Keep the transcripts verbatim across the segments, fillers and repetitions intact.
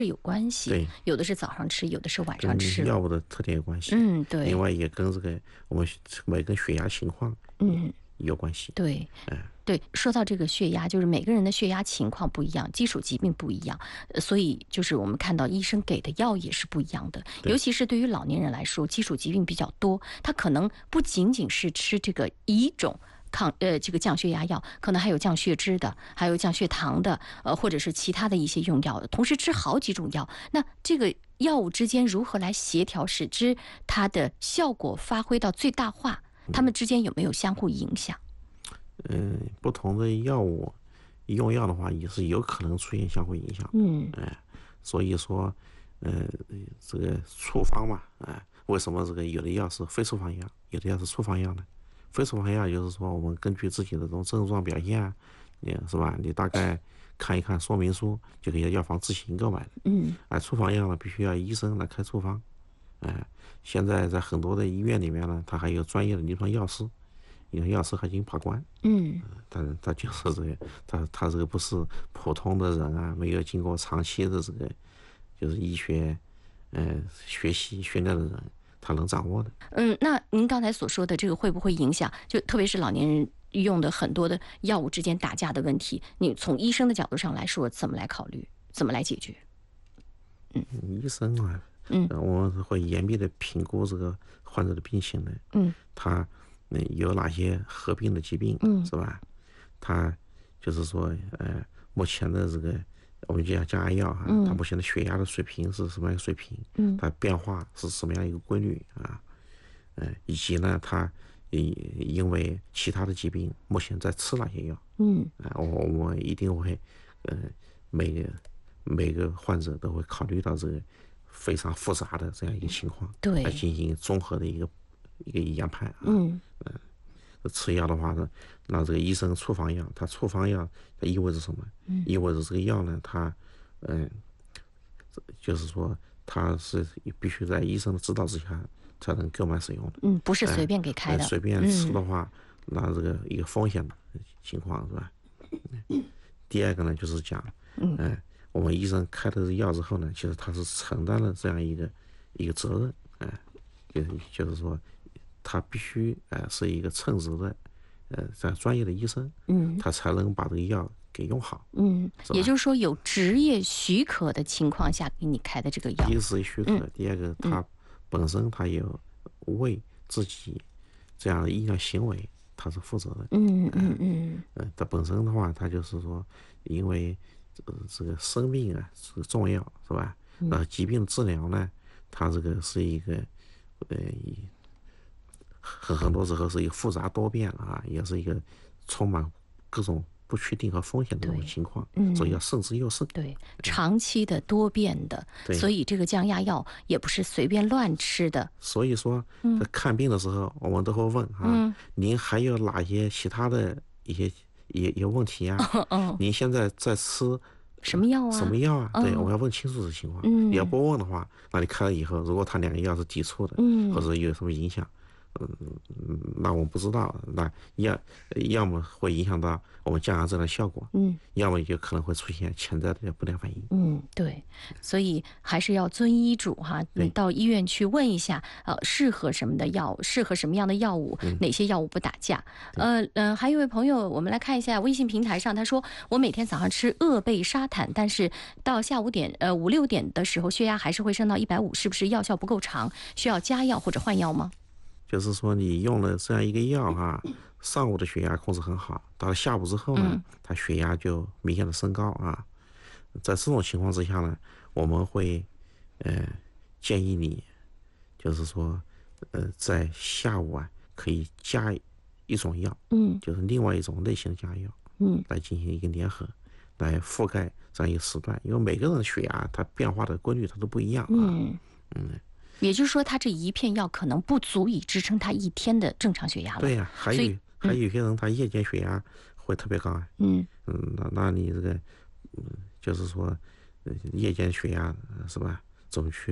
有关系， 对， 有的是早上吃，有的是晚上跟吃。 药物的特点有关系。 嗯，对。 另外也跟这个我们每个血压情况嗯， 有关系。 对， 嗯， 对，说到这个血压，就是每个人的血压情况不一样，基础疾病不一样，呃所以就是我们看到医生给的药也是不一样的。 对尤其是对于老年人来说，基础疾病比较多，他可能不仅仅是吃这个一种。抗呃，这个降血压药可能还有降血脂的，还有降血糖的，呃，或者是其他的一些用药，同时吃好几种药。那这个药物之间如何来协调，使之它的效果发挥到最大化？它们之间有没有相互影响？ 嗯，不同的药物用药的话，也是有可能出现相互影响。 嗯， 哎、所以说，呃，这个处方嘛，哎、为什么这个有的药是非处方药，有的药是处方药呢？非处方药就是说，我们根据自己的这种症状表现啊，你是吧？你大概看一看说明书，就可以在药房自行购买的。 嗯， 而处方药呢，必须要医生来开处方。哎、现在在很多的医院里面呢，它还有专业的临床药师，临床药师还进行把关。 嗯， 但是他就是这个，他他这个不是普通的人啊，没有经过长期的这个就是医学，呃，学习训练的人，他能掌握的。 嗯，那您刚才所说的这个会不会影响？就特别是老年人用的很多的药物之间打架的问题，你从医生的角度上来说，怎么来考虑，怎么来解决？ 医生啊， 嗯呃我们会严密的评估这个患者的病情的， 嗯他嗯有哪些合并的疾病， 嗯是吧？他就是说，呃，目前的这个我们讲降压药哈、 嗯他目前的血压的水平是什么样一个水平？ 嗯它变化是什么样一个规律啊？呃，以及呢，他因因为其他的疾病目前在吃哪些药？ 嗯啊、我我们一定会，呃，每个每个患者都会考虑到这个非常复杂的这样一个情况， 对来进行综合的一个一个医养判啊。 嗯吃药的话呢，那这个医生处方药，它处方药它意味着什么？ 嗯意味着这个药呢，它，嗯、就是说它是必须在医生的指导之下才能购买使用的。 嗯，不是随便给开的。 呃随便吃的嗯话，那这个一个风险的情况是吧？第二个呢，就是讲， 嗯呃，我们医生开的药之后呢，其实他是承担了这样一个一个责任，哎、就是就是说，他必须呃是一个称职的，呃，这样专业的医生， 嗯他才能把这个药给用好。 嗯， 是吧也就是说，有职业许可的情况下给你开的这个药第一。个是许可，第二个他本身他有为自己这样的医疗行为他是负责的。 嗯嗯嗯呃，它本身的话，它就是说，因为呃这个生命啊是重要，是吧？那疾病治疗呢，它这个是一个呃，一很很多时候是一个复杂多变啊，也是一个充满各种不确定和风险的这种对情况， 嗯所以要慎之又慎。 对，长期的多变的， 对所以这个降压药也不是随便乱吃的。 所以说，在看病的时候，我们都会问啊， 嗯您还有哪些其他的一些一一些问题啊？ 嗯， 您现在在吃什么药啊？ 什么药啊？对， 嗯我要问清楚这情况。 嗯你要不问的话，那你开了以后，如果他两个药是抵触的， 嗯或者有什么影响，嗯，那我们不知道，那要要么会影响到我们降压症的效果， 嗯要么有可能会出现潜在的不良反应。 嗯，对，所以还是要遵医嘱哈。你对到医院去问一下，呃，适合什么的药，适合什么样的药物，哪些药物不打架。呃呃，还有一位朋友，我们来看一下微信平台上，他说我每天早上吃鄂贝沙坦，但是到下午点呃五六点的时候，血压还是会升到一百五，是不是药效不够长，需要加药或者换药吗？ 就是说，你用了这样一个药哈，上午的血压控制很好，到了下午之后呢，它血压就明显的升高啊。在这种情况之下呢，我们会呃建议你，就是说呃在下午啊可以加一种药， 嗯就是另外一种类型的降压药， 嗯来进行一个联合，来覆盖这样一个时段，因为每个人的血压它变化的规律它都不一样啊。 嗯嗯，也就是说，他这一片药可能不足以支撑他一天的正常血压了。 对呀、还所以有还有些人他夜间血压会特别高啊。 嗯嗯，那那你这个，嗯，就是说，呃夜间血压呃是吧？怎么去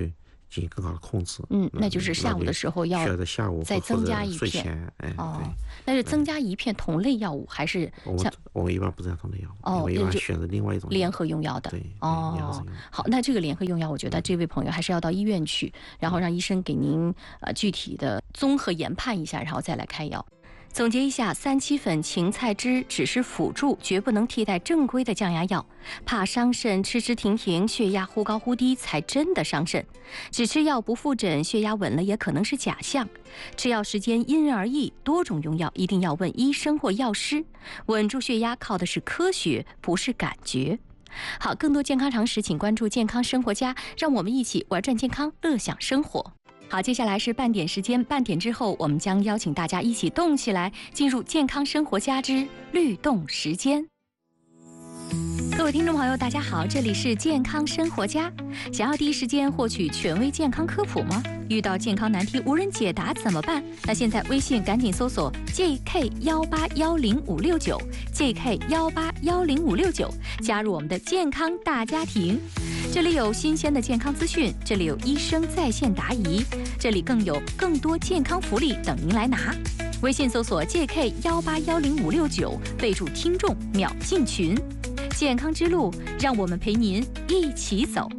进行更好的控制。 嗯，那就是下午的时候要需要在下午再增加一睡片。 前，哎， 哦对， 那是增加一片同类药物，还是我们我们一般不这样同类药物， 哦我们一般选择另外一种联合用药的。 对，联合哦用药。 好，那这个联合用药，我觉得这位朋友还是要到医院去，然后让医生给您呃具体的综合研判一下，然后再来开药。总结一下，三七粉、芹菜汁只是辅助，绝不能替代正规的降压药。怕伤肾，吃吃停停，血压忽高忽低才真的伤肾。只吃药不复诊，血压稳了也可能是假象。吃药时间因人而异，多种用药一定要问医生或药师。稳住血压靠的是科学，不是感觉。好，更多健康常识，请关注健康生活家，让我们一起玩转健康，乐享生活。好，接下来是半点时间，半点之后，我们将邀请大家一起动起来，进入健康生活家之律动时间。各位听众朋友，大家好，这里是健康生活家。想要第一时间获取权威健康科普吗？遇到健康难题无人解答怎么办？那现在微信赶紧搜索 J K 一八一零五六九 J K 一八一零五六九，加入我们的健康大家庭。这里有新鲜的健康资讯，这里有医生在线答疑，这里更有更多健康福利等您来拿。微信搜索 J K 一八一零五六九，备注听众秒进群。健康之路，让我们陪您一起走。